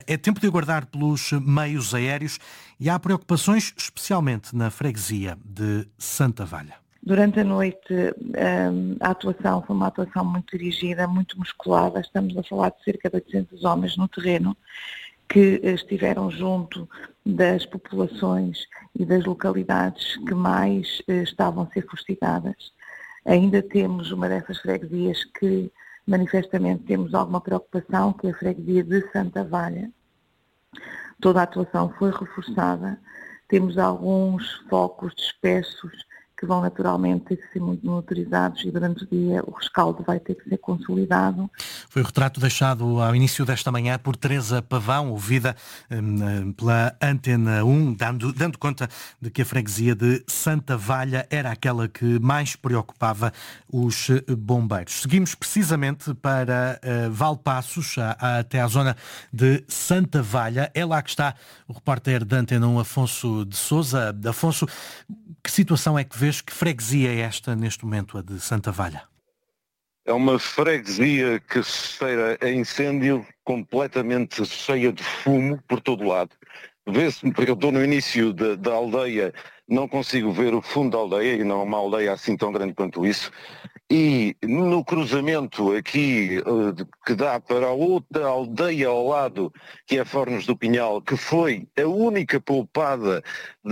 É tempo de aguardar pelos meios aéreos e há preocupações, especialmente na freguesia de Santa Valha. Durante a noite a atuação foi uma atuação muito dirigida, muito musculada. Estamos a falar de cerca de 800 homens no terreno que estiveram junto das populações e das localidades que mais estavam a ser fustigadas. Ainda temos uma dessas freguesias que manifestamente temos alguma preocupação, que é a freguesia de Santa Valha. Toda a atuação foi reforçada. Temos alguns focos dispersos que vão naturalmente ter que ser muito monitorizados e durante o dia o rescaldo vai ter que ser consolidado. Foi o retrato deixado ao início desta manhã por Teresa Pavão, ouvida pela Antena 1, dando conta de que a freguesia de Santa Valha era aquela que mais preocupava os bombeiros. Seguimos precisamente para Valpaços, até à zona de Santa Valha. É lá que está o repórter da Antena 1, Afonso de Sousa. Afonso, que situação é que vês? Que freguesia é esta neste momento, a de Santa Valha? É uma freguesia que se cheira a incêndio, completamente cheia de fumo por todo lado. Vê-se, porque eu estou no início da aldeia, não consigo ver o fundo da aldeia, e não é uma aldeia assim tão grande quanto isso. E no cruzamento aqui, que dá para a outra aldeia ao lado, que é Fornos do Pinhal, que foi a única poupada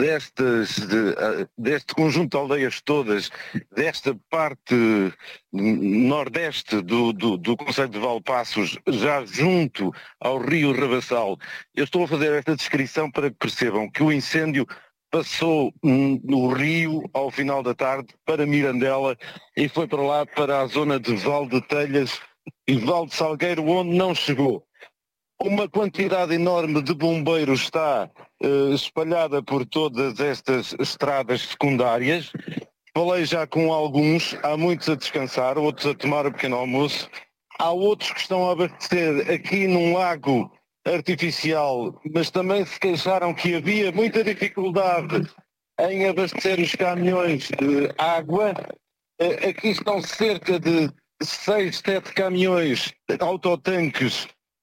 deste conjunto de aldeias todas, desta parte nordeste do concelho de Valpaços, já junto ao rio Rabassal. Eu estou a fazer esta descrição para que percebam que o incêndio passou no rio ao final da tarde para Mirandela e foi para lá, para a zona de Val de Telhas e Val de Salgueiro, onde não chegou. Uma quantidade enorme de bombeiros está espalhada por todas estas estradas secundárias. Falei já com alguns, há muitos a descansar, outros a tomar o pequeno almoço. Há outros que estão a abastecer aqui num lago artificial, mas também se queixaram que havia muita dificuldade em abastecer os caminhões de água. Aqui estão cerca de 6, 7 caminhões, autotanques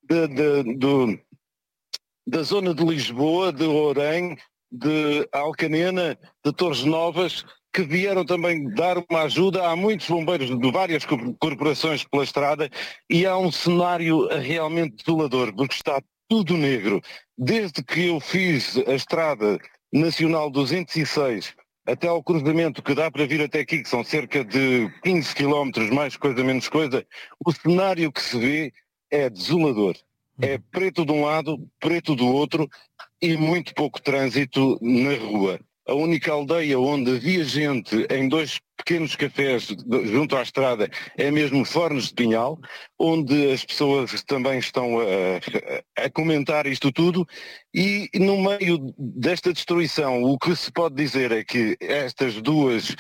da zona de Lisboa, de Orém, de Alcanena, de Torres Novas, que vieram também dar uma ajuda. Há muitos bombeiros de várias corporações pela estrada e há um cenário realmente desolador, porque está tudo negro. Desde que eu fiz a estrada nacional 206 até ao cruzamento que dá para vir até aqui, que são cerca de 15 km, mais coisa menos coisa, o cenário que se vê é desolador. É preto de um lado, preto do outro e muito pouco trânsito na rua. A única aldeia onde havia gente em 2 pequenos cafés junto à estrada é mesmo Fornos de Pinhal, onde as pessoas também estão a comentar isto tudo, e no meio desta destruição o que se pode dizer é que estes dois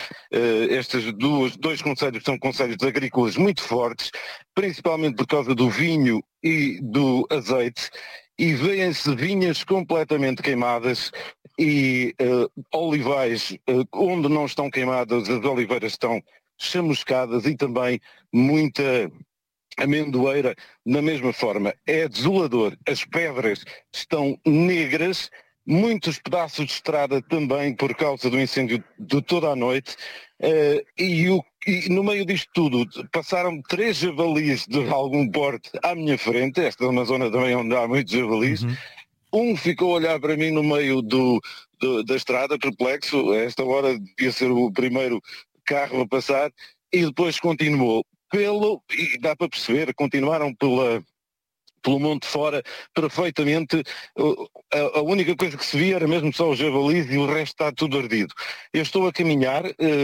concelhos são concelhos agrícolas muito fortes, principalmente por causa do vinho e do azeite, e vêem-se vinhas completamente queimadas e olivais onde não estão queimadas, as oliveiras estão chamuscadas e também muita amendoeira da mesma forma. É desolador, as pedras estão negras, muitos pedaços de estrada também por causa do incêndio de toda a noite, e no meio disto tudo passaram 3 javalis de algum porte à minha frente. Esta é uma zona também onde há muitos javalis. Um ficou a olhar para mim no meio da estrada, perplexo. A esta hora devia ser o primeiro carro a passar, e depois continuou e dá para perceber, continuaram pelo monte fora perfeitamente. A única coisa que se via era mesmo só os javalis e o resto está tudo ardido. Eu estou a caminhar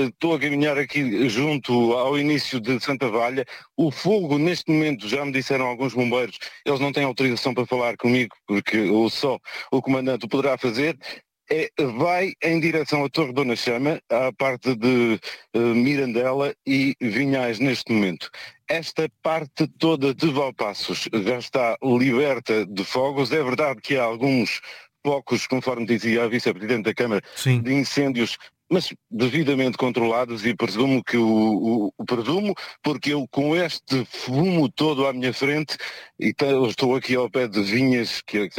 aqui junto ao início de Santa Valha. O fogo neste momento, já me disseram alguns bombeiros, eles não têm autorização para falar comigo, porque só o comandante o poderá fazer. Vai em direção à Torre Dona Chama, à parte de Mirandela e Vinhais neste momento. Esta parte toda de Valpaços já está liberta de fogos. É verdade que há alguns focos, conforme dizia a Vice-Presidente da Câmara, Sim, de incêndios, mas devidamente controlados, e presumo porque eu com este fumo todo à minha frente, e eu estou aqui ao pé de vinhas que